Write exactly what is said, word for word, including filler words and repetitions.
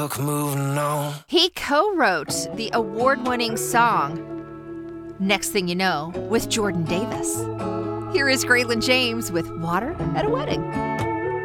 look, moving on. He co-wrote the award-winning song, Next Thing You Know, with Jordan Davis. Here is Graylin James with Water at a Wedding.